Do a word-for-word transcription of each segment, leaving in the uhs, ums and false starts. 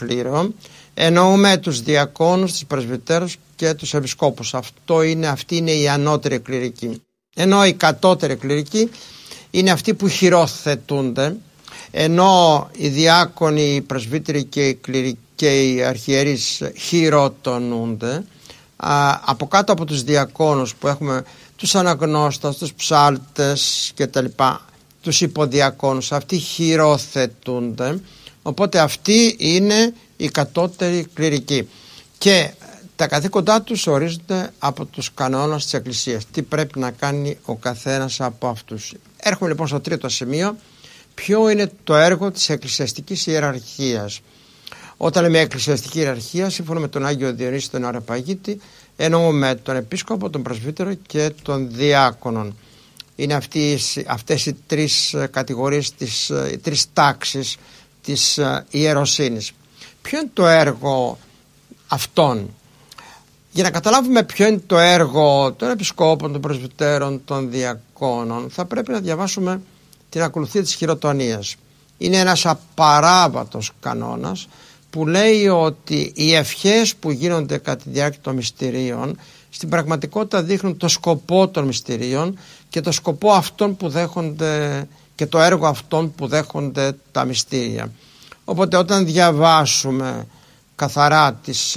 κλήρο εννοούμε τους διακόνους, τους πρεσβυτέρους και τους επισκόπους. Αυτό είναι, αυτή είναι η ανώτερη κληρική. Ενώ η κατώτερη κληρική είναι αυτοί που χειροθετούνται, ενώ οι διάκονοι, οι πρεσβύτεροι και οι, κληρικοί, και οι αρχιερείς χειροτονούνται. Α, από κάτω από τους διακόνους που έχουμε τους αναγνώστες, τους ψάλτες και τα λοιπά, τους υποδιακόνους, αυτοί χειροθετούνται, οπότε αυτοί είναι οι κατώτεροι κληρικοί και τα καθήκοντά τους ορίζονται από τους κανόνες της Εκκλησίας, τι πρέπει να κάνει ο καθένας από αυτούς. Έρχομαι λοιπόν στο τρίτο σημείο, ποιο είναι το έργο της εκκλησιαστικής ιεραρχίας. Όταν λέμε εκκλησιαστική ιεραρχία, σύμφωνα με τον Άγιο Διονύσιο τον Αρεπαγίτη, εννοούμε τον επίσκοπο, τον πρεσβύτερο και τον διάκονον. Είναι αυτές, αυτές οι τρεις κατηγορίες, τις, οι τρεις τάξεις της ιεροσύνης. Ποιο είναι το έργο αυτών? Για να καταλάβουμε ποιο είναι το έργο των επισκόπων, των πρεσβυτέρων, των διακόνων, θα πρέπει να διαβάσουμε την ακολουθία της χειροτονίας. Είναι ένας απαράβατος κανόνας που λέει ότι οι ευχές που γίνονται κατά τη διάρκεια των μυστηρίων στην πραγματικότητα δείχνουν το σκοπό των μυστηρίων και το σκοπό αυτών που δέχονται και το έργο αυτών που δέχονται τα μυστήρια. Οπότε όταν διαβάσουμε καθαρά τις,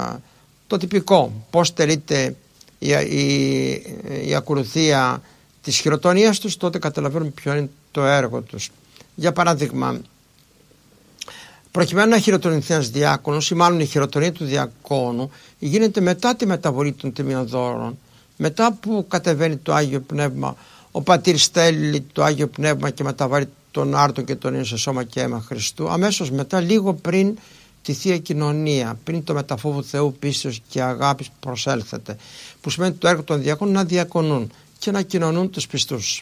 το τυπικό, πώς τελείται η, η, η ακολουθία της χειροτονίας τους, τότε καταλαβαίνουμε ποιο είναι το έργο τους. Για παράδειγμα, προκειμένου να χειροτονηθεί ένας διάκονος, ή μάλλον η χειροτονία του διακόνου γίνεται μετά τη μεταβολή των τιμίων δώρων, μετά που κατεβαίνει το Άγιο Πνεύμα, ο πατήρ στέλνει το Άγιο Πνεύμα και μεταβάλλει τον άρτο και τον ίνο σε σώμα και αίμα Χριστού, αμέσως μετά, λίγο πριν τη Θεία Κοινωνία, πριν το μεταφόβου Θεού πίστεως και αγάπης προσέλθεται, που σημαίνει το έργο των διακόνων να διακονούν και να κοινωνούν τους πιστούς.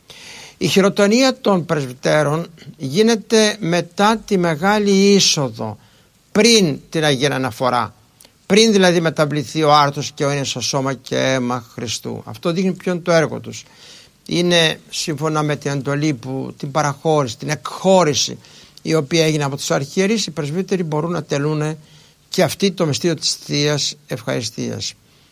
Η χειροτονία των πρεσβυτέρων γίνεται μετά τη μεγάλη είσοδο, πριν την Αγία Αναφορά, πριν δηλαδή μεταβληθεί ο άρτος και ο ίνος στο σώμα και αίμα Χριστού. Αυτό δείχνει ποιο είναι το έργο τους. Είναι σύμφωνα με την εντολή που την παραχώρηση, την εκχώρηση η οποία έγινε από τους αρχιερείς, οι πρεσβύτεροι μπορούν να τελούν και αυτοί το μυστήριο της Θείας Ευχαριστίας.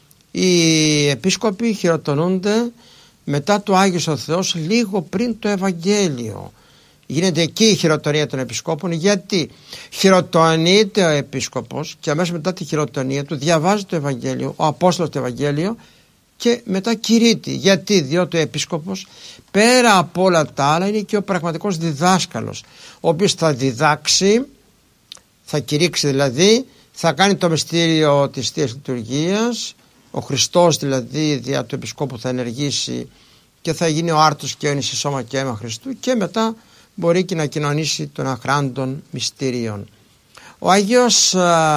Οι επίσκοποι χειροτονούνται μετά το Άγιος ο Θεός, λίγο πριν το Ευαγγέλιο. Γίνεται εκεί η χειροτονία των επισκόπων. Γιατί χειροτονείται ο επίσκοπος και αμέσως μετά τη χειροτονία του διαβάζει το Ευαγγέλιο, ο Απόστολος το Ευαγγέλιο, και μετά κηρύττει. Γιατί? Διότι ο επίσκοπος πέρα από όλα τα άλλα είναι και ο πραγματικός διδάσκαλος, ο οποίος θα διδάξει, θα κηρύξει δηλαδή, θα κάνει το μυστήριο της Θείας Λειτουργίας. Ο Χριστός δηλαδή δια του επισκόπου θα ενεργήσει και θα γίνει ο άρτος και ο ίνος σε σώμα και αίμα Χριστού, και μετά μπορεί και να κοινωνήσει των αχράντων μυστηρίων. Ο Άγιος, α,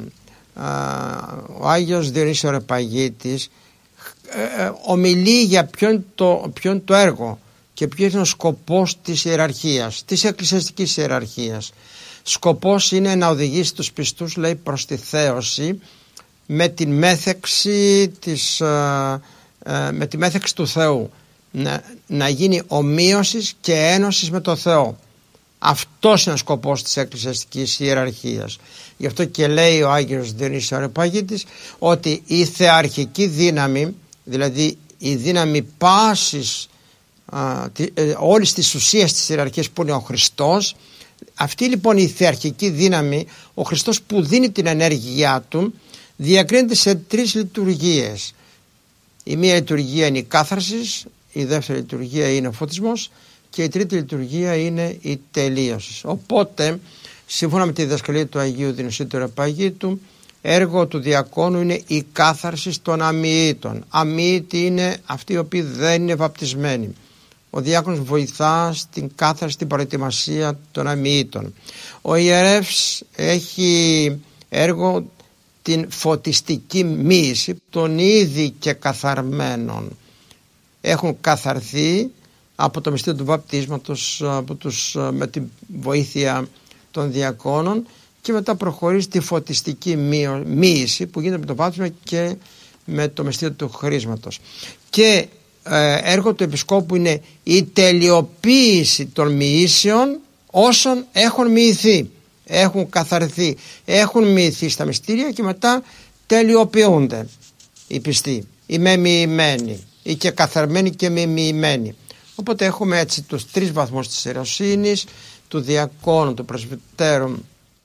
α, ο Άγιος Διονύσιος Αρεπαγίτης ε, ε, ομιλεί για ποιο είναι, το, ποιο είναι το έργο και ποιο είναι ο σκοπός της ιεραρχίας, της εκκλησιαστικής ιεραρχίας. Σκοπός είναι να οδηγήσει τους πιστούς, λέει, προς τη θέωση με τη μέθεξη, της, ε, ε, με τη μέθεξη του Θεού, να, να γίνει ομοίωσης και ένωσης με το Θεό. Αυτός είναι ο σκοπός της εκκλησιαστικής ιεραρχίας. Γι' αυτό και λέει ο Άγιος Διονύσιος Αρεπαγίτης ότι η θεαρχική δύναμη, δηλαδή η δύναμη πάσης α, τη, ε, όλης της ουσίας της ιεραρχίας που είναι ο Χριστός, αυτή λοιπόν η θεαρχική δύναμη, ο Χριστός που δίνει την ενέργειά του, διακρίνεται σε τρεις λειτουργίες. Η μία λειτουργία είναι η κάθαρσης, η δεύτερη λειτουργία είναι ο φωτισμός και η τρίτη λειτουργία είναι η τελείωση. Οπότε, σύμφωνα με τη διδασκαλία του Αγίου Διονυσίου του Αρεπαγίτου, έργο του διακόνου είναι η κάθαρση των αμοιήτων. Αμοιήτοι είναι αυτοί οι οποίοι δεν είναι βαπτισμένοι. Ο διάκονος βοηθά στην κάθαρση, στην προετοιμασία των αμοιήτων. Ο ιερεύς έχει έργο την φωτιστική μοίηση των ήδη και καθαρμένων. Έχουν καθαρθεί από το μυστήριο του βαπτίσματος, από τους, με τη βοήθεια των διακόνων, και μετά προχωρεί στη φωτιστική μοίηση που γίνεται με το βάπτισμα και με το μυστήριο του χρήσματος. Και ε, έργο του επισκόπου είναι η τελειοποίηση των μοιήσεων όσων έχουν μοιηθεί. έχουν καθαρθεί, έχουν μυηθεί στα μυστήρια και μετά τελειοποιούνται οι πιστοί, οι μεμοιημένοι, οι και καθαρμένοι και μεμοιημένοι. Οπότε έχουμε έτσι τους τρεις βαθμούς της ιεροσύνης, του διακόνου, του πρεσβυτέρου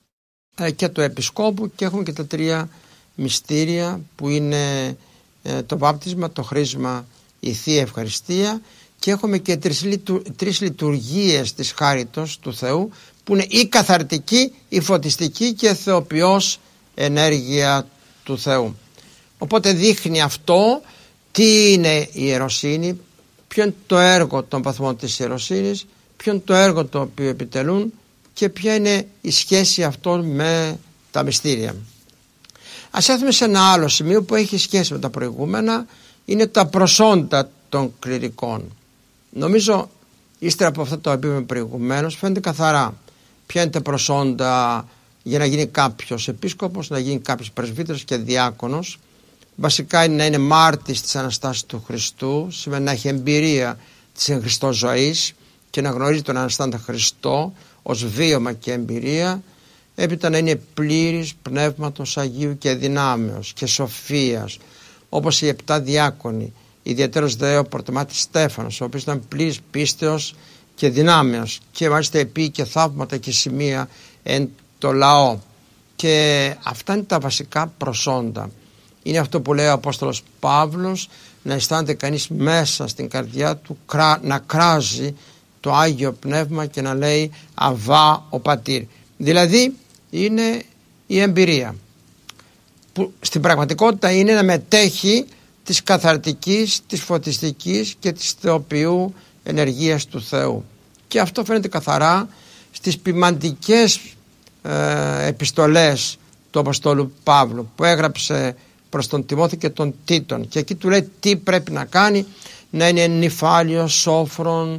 και του επισκόπου, και έχουμε και τα τρία μυστήρια που είναι το βάπτισμα, το χρήσμα, η Θεία Ευχαριστία, και έχουμε και τρεις, λειτου, τρεις λειτουργίες της χάριτος του Θεού που είναι η καθαρτική, η φωτιστική και θεοποιός ενέργεια του Θεού. Οπότε δείχνει αυτό τι είναι η ιεροσύνη, ποιο είναι το έργο των βαθμών της ιεροσύνης, ποιο είναι το έργο το οποίο επιτελούν και ποια είναι η σχέση αυτών με τα μυστήρια. Ας έρθουμε σε ένα άλλο σημείο που έχει σχέση με τα προηγούμενα, είναι τα προσόντα των κληρικών. Νομίζω ύστερα από αυτά το είπαμε προηγουμένως, φαίνεται καθαρά ποια είναι τα προσόντα για να γίνει κάποιος επίσκοπος, να γίνει κάποιος πρεσβύτερος και διάκονος. Βασικά είναι να είναι μάρτης της Αναστάσεως του Χριστού, σημαίνει να έχει εμπειρία της εν Χριστώ ζωής και να γνωρίζει τον Αναστάντα Χριστό ως βίωμα και εμπειρία. Έπειτα να είναι πλήρης πνεύματος Αγίου και δυνάμεως και σοφίας, όπως οι επτά διάκονοι, ιδιαίτερος δε ο πρωτομάτης Στέφανος, ο οποίος ήταν πλήρης πίστεως και δυνάμεως και μάλιστα επί και θαύματα και σημεία εν το λαό. Και αυτά είναι τα βασικά προσόντα. Είναι αυτό που λέει ο Απόστολος Παύλος, να αισθάνεται κανείς μέσα στην καρδιά του να κράζει το Άγιο Πνεύμα και να λέει Αβά ο Πατήρ. Δηλαδή είναι η εμπειρία που στην πραγματικότητα είναι να μετέχει της καθαρτικής, της φωτιστικής και της θεοποιού ενεργείας του Θεού. Και αυτό φαίνεται καθαρά στις ποιμαντικές ε, επιστολές του Αποστόλου Παύλου που έγραψε προς τον Τιμόθη και τον Τίτον, και εκεί του λέει τι πρέπει να κάνει, να είναι νυφάλιος, σόφρον,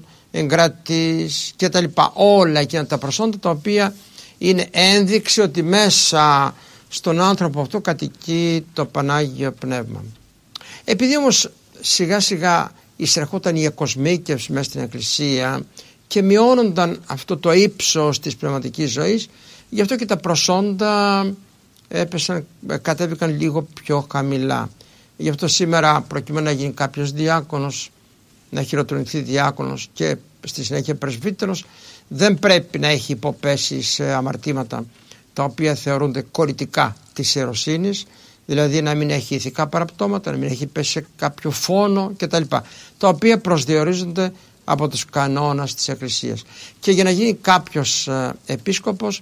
εγκρατής και τα λοιπά, όλα εκείνα τα προσόντα τα οποία είναι ένδειξη ότι μέσα στον άνθρωπο αυτό κατοικεί το Πανάγιο Πνεύμα. Επειδή όμως σιγά σιγά εισερχόταν η εκοσμίκευση μέσα στην Εκκλησία και μειώνονταν αυτό το ύψος της πνευματικής ζωής, γι' αυτό και τα προσόντα έπεσαν, κατέβηκαν λίγο πιο χαμηλά. Γι' αυτό σήμερα, προκειμένου να γίνει κάποιος διάκονος, να χειροτονηθεί διάκονος και στη συνέχεια πρεσβύτερος, δεν πρέπει να έχει υποπέσει σε αμαρτήματα τα οποία θεωρούνται κορητικά της ιεροσύνης, δηλαδή να μην έχει ηθικά παραπτώματα, να μην έχει πέσει σε κάποιο φόνο κτλ, τα οποία προσδιορίζονται από τους κανόνες της Εκκλησίας. Και για να γίνει κάποιος ε, επίσκοπος,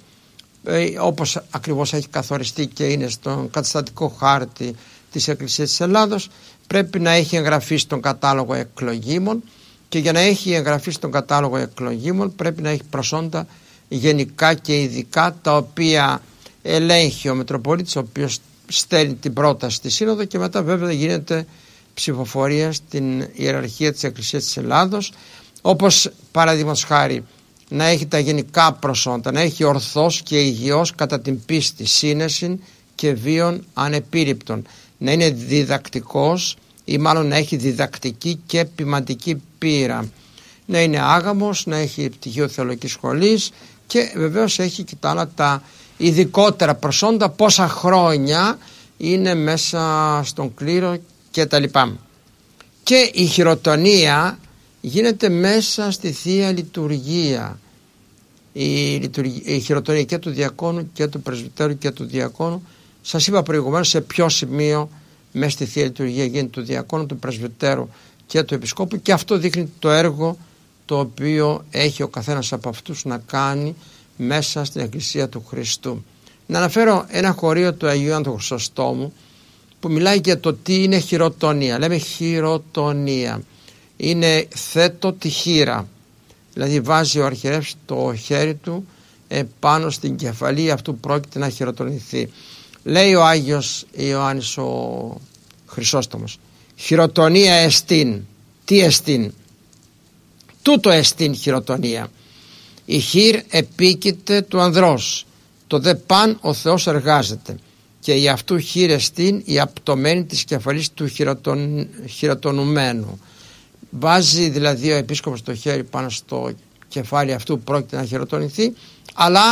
ε, όπως ακριβώς έχει καθοριστεί και είναι στον καταστατικό χάρτη της Εκκλησίας της Ελλάδος, πρέπει να έχει εγγραφεί στον κατάλογο εκλογήμων, και για να έχει εγγραφεί στον κατάλογο εκλογήμων πρέπει να έχει προσόντα γενικά και ειδικά, τα οποία ελέγχει ο Μητροπολίτης, ο οποίος στέλνει την πρόταση στη Σύνοδο, και μετά βέβαια γίνεται ψηφοφορία στην ιεραρχία της Εκκλησίας της Ελλάδος, όπως παραδείγματος χάρη να έχει τα γενικά προσόντα, να έχει ορθώς και υγιώς κατά την πίστη σύνεση και βίων ανεπίρρηπτων, να είναι διδακτικός ή μάλλον να έχει διδακτική και ποιμαντική πείρα, να είναι άγαμος, να έχει πτυχίο θεολογικής σχολής, και βεβαίως έχει και τα άλλα τα ειδικότερα προσόντα, πόσα χρόνια είναι μέσα στον κλήρο και τα λοιπά. Και η χειροτονία γίνεται μέσα στη Θεία Λειτουργία. Η, λειτουργία, η χειροτονία και του διακόνου και του πρεσβυτέρου και του διακόνου, σας είπα προηγουμένως σε ποιο σημείο μέσα στη Θεία Λειτουργία γίνεται του διακόνου, του πρεσβυτέρου και του επισκόπου, και αυτό δείχνει το έργο το οποίο έχει ο καθένας από αυτούς να κάνει μέσα στην Εκκλησία του Χριστού. Να αναφέρω ένα χωρίο του Αγίου Άνδρου Χρυσοστόμου που μιλάει για το τι είναι χειροτονία. Λέμε χειροτονία. Είναι θέτω τη χείρα. Δηλαδή βάζει ο αρχιερεύς το χέρι του επάνω στην κεφαλή αυτού που πρόκειται να χειροτονηθεί. Λέει ο Άγιος Ιωάννης ο Χρυσόστομος, χειροτονία εστίν. Τι εστίν? Τούτο εστίν χειροτονία. Η χείρ επίκειται του ανδρός, το δε παν ο Θεός εργάζεται, και η αυτού χείρ εστίν η απτωμένη της κεφαλής του χειροτον, χειροτονουμένου. Βάζει δηλαδή ο επίσκοπος το χέρι πάνω στο κεφάλι αυτού που πρόκειται να χειροτονηθεί, αλλά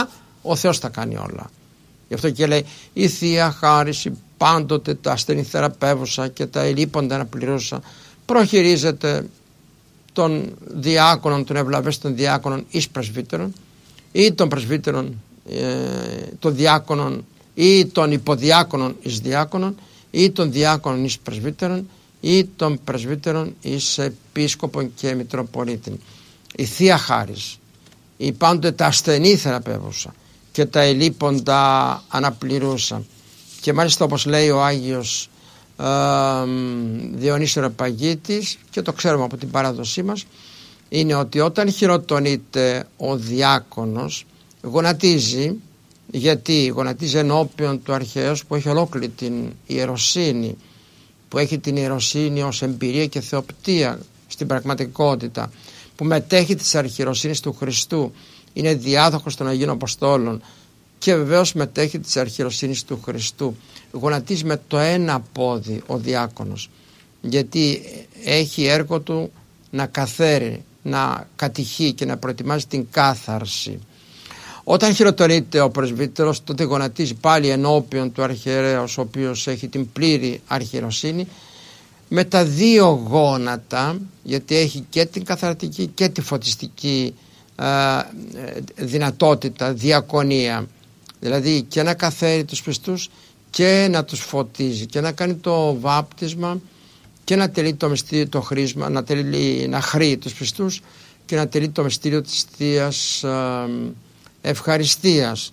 ο Θεός τα κάνει όλα. Γι' αυτό και λέει η Θεία Χάρις πάντοτε τα ασθενή θεραπεύουσα και τα ελείποντα αναπληρούσα, προχειρίζεται των διάκονων, των ευλαβέστων διάκονων εις πρεσβύτερων ή των πρεσβύτερων ε, των διάκονων ή των υποδιάκονων εις διάκονων ή των διάκονων εις πρεσβύτερων ή των πρεσβύτερων εις επίσκοπων και μητροπολίτην. Η Θεία Χάρις, η πάντοτε τα ασθενή θεραπεύουσα και τα ελείποντα αναπληρούσα. Και μάλιστα όπως λέει ο Άγιος ε, Διονύσιος Αεροπαγίτης, και το ξέρουμε από την παράδοσή μας, είναι ότι όταν χειροτονείται ο διάκονος γονατίζει. Γιατί γονατίζει ενώπιον του αρχαίου που έχει ολόκληρη την ιεροσύνη, που έχει την ιεροσύνη ως εμπειρία και θεοπτία στην πραγματικότητα, που μετέχει της αρχιεροσύνης του Χριστού, είναι διάδοχος των Αγίων Αποστόλων και βεβαίως μετέχει της αρχιεροσύνης του Χριστού. Γονατίζει με το ένα πόδι ο διάκονος, γιατί έχει έργο του να καθαίρει, να κατηχεί και να προετοιμάζει την κάθαρση. Όταν χειροτονείται ο πρεσβύτερος, τότε γονατίζει πάλι ενώπιον του αρχιερέως, ο οποίος έχει την πλήρη αρχιεροσύνη, με τα δύο γόνατα, γιατί έχει και την καθαρατική και τη φωτιστική ε, δυνατότητα, διακονία, δηλαδή και να καθαίρει τους πιστούς και να τους φωτίζει και να κάνει το βάπτισμα και να τελεί το μυστήριο, το χρήσμα, να, τελεί, να χρεί τους πιστούς και να τελεί το μυστήριο της Θείας ε, ευχαριστίας.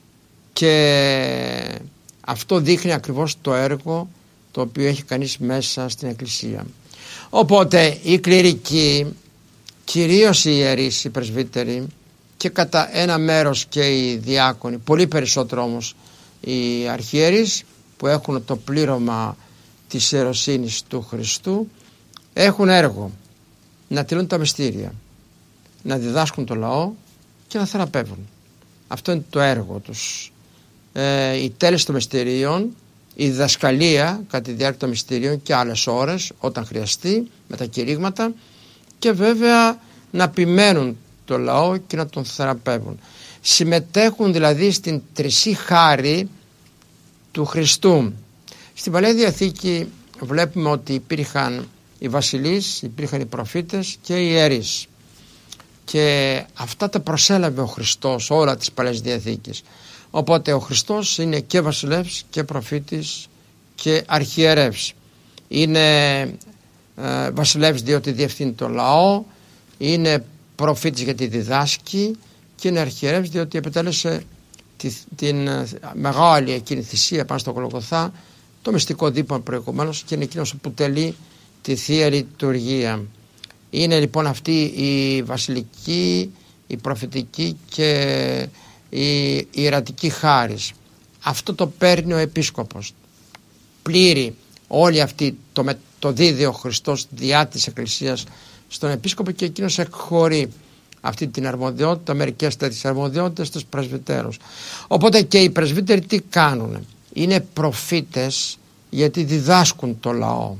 Και αυτό δείχνει ακριβώς το έργο το οποίο έχει κανείς μέσα στην Εκκλησία. Οπότε οι κληρικοί, κυρίως οι ιερείς, οι πρεσβύτεροι, και κατά ένα μέρος και οι διάκονοι, πολύ περισσότερο όμως οι αρχιερείς που έχουν το πλήρωμα της ιεροσύνης του Χριστού, έχουν έργο να τηρούν τα μυστήρια, να διδάσκουν το λαό και να θεραπεύουν. Αυτό είναι το έργο τους. Ε, η τέλεση των μυστηρίων, η διδασκαλία κατά τη διάρκεια των μυστηρίων και άλλες ώρες όταν χρειαστεί, με τα κηρύγματα, και βέβαια να επιμένουν το λαό και να τον θεραπεύουν. Συμμετέχουν δηλαδή στην τρισή χάρη του Χριστού. Στην Παλαιά Διαθήκη βλέπουμε ότι υπήρχαν οι βασιλείς, υπήρχαν οι προφήτες και οι ιερείς, και αυτά τα προσέλαβε ο Χριστός όλα της Παλαιάς Διαθήκης. Οπότε ο Χριστός είναι και βασιλεύς και προφήτης και αρχιερεύς. Είναι ε, βασιλεύς διότι διευθύνει το λαό, είναι προφήτης γιατί διδάσκει, και είναι αρχιερεύς διότι επιτέλεσε τη, την ε, μεγάλη εκείνη θυσία πάνω στο Γολγοθά, το μυστικό δείπνο προηγουμένως, και είναι εκείνος που τελεί τη Θεία Λειτουργία. Είναι λοιπόν αυτή η βασιλική, η προφητική και η ιερατική χάρις. Αυτό το παίρνει ο επίσκοπος. Πλήρει όλη αυτή το, το δίδει ο Χριστός διά της Εκκλησίας στον επίσκοπο, και εκείνος εκχωρεί αυτή την αρμοδιότητα, μερικές τέτοιες αρμοδιότητες στους πρεσβυτέρους. Οπότε και οι πρεσβύτεροι τι κάνουν? Είναι προφήτες γιατί διδάσκουν το λαό.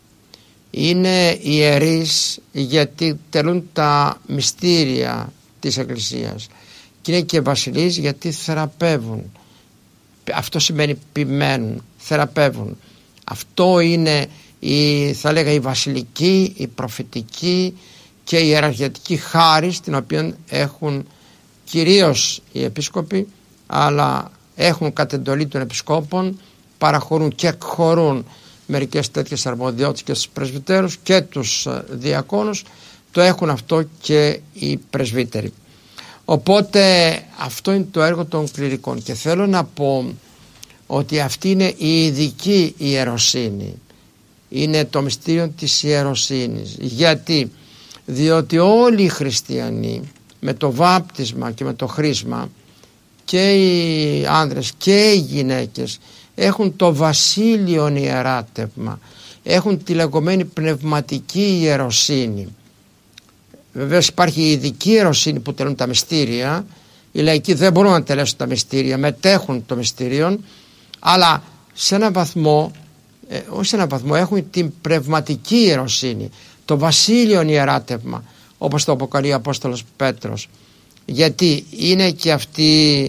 Είναι ιερείς γιατί τελούν τα μυστήρια της Εκκλησίας, και είναι και βασιλείς γιατί θεραπεύουν. Αυτό σημαίνει ποιμένουν, θεραπεύουν. Αυτό είναι η, θα λέγα, η βασιλική, η προφητική και η ιεραρχιατική χάρις, την οποία έχουν κυρίως οι επίσκοποι, αλλά έχουν κατ' εντολή των επισκόπων, παραχωρούν και εκχωρούν μερικές τέτοιες αρμοδιότητες και στους πρεσβυτέρους και τους διακόνους. Το έχουν αυτό και οι πρεσβύτεροι. Οπότε αυτό είναι το έργο των κληρικών, και θέλω να πω ότι αυτή είναι η ειδική ιεροσύνη, είναι το μυστήριο της ιεροσύνης. Γιατί? Διότι όλοι οι χριστιανοί με το βάπτισμα και με το χρήσμα, και οι άνδρες και οι γυναίκες, έχουν το βασίλειον ιεράτευμα, έχουν τη λεγόμενη πνευματική ιεροσύνη. Βεβαίως υπάρχει η ειδική ιεροσύνη που τελούν τα μυστήρια. Οι λαϊκοί δεν μπορούν να τελέσουν τα μυστήρια, μετέχουν των μυστήριων, αλλά σε έναν βαθμό, ε, όχι σε έναν βαθμό, έχουν την πνευματική ιεροσύνη, το βασίλειον ιεράτευμα, όπως το αποκαλεί ο Απόστολος Πέτρος. Γιατί είναι και αυτή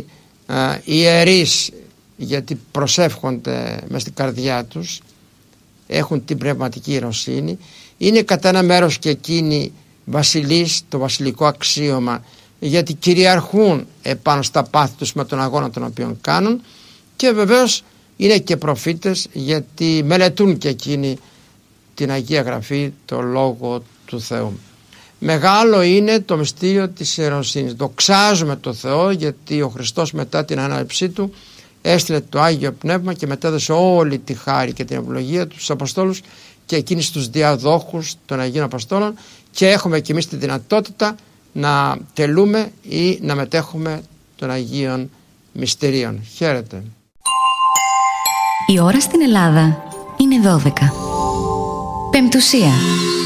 οι ιερείς, γιατί προσεύχονται μες στην καρδιά τους, έχουν την πνευματική ιεροσύνη, είναι κατά ένα μέρος και εκείνοι βασιλείς, το βασιλικό αξίωμα, γιατί κυριαρχούν επάνω στα πάθη τους με τον αγώνα τον οποίο κάνουν, και βεβαίως είναι και προφήτες, γιατί μελετούν και εκείνοι την Αγία Γραφή, το Λόγο του Θεού. Μεγάλο είναι το μυστήριο της ιεροσύνης. Δοξάζουμε το Θεό, γιατί ο Χριστός μετά την ανάληψή του έστειλε το Άγιο Πνεύμα και μετέδωσε όλη τη χάρη και την ευλογία του στους Αποστόλους και εκείνους τους διαδόχους των Αγίων Αποστόλων, και έχουμε και εμείς τη δυνατότητα να τελούμε ή να μετέχουμε των Αγίων Μυστηρίων. Χαίρετε. Η ώρα στην Ελλάδα είναι δώδεκα. Πεμπτουσία.